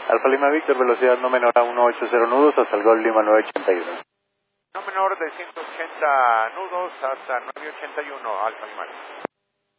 Alfa Lima Víctor, velocidad no menor a 180 nudos hasta el Golf Lima 981. No menor de 180 nudos hasta 981, Alfa Lima.